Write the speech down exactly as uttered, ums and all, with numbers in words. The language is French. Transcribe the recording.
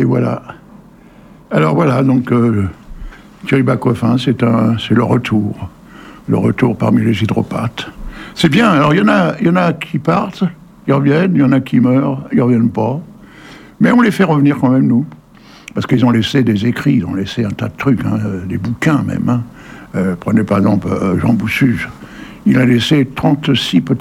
voilà. Alors voilà, donc euh, Thierry Bacquefin, c'est, un, c'est le retour. Le retour parmi les hydropathes. C'est bien, alors il y en a, il y en a qui partent, ils reviennent, il y en a qui meurent, ils ne reviennent pas. Mais on les fait revenir quand même, nous. Parce qu'ils ont laissé des écrits, ils ont laissé un tas de trucs, hein, des bouquins même. Hein. Euh, prenez par exemple euh, Jean Boussuge. Il a laissé trente-six petits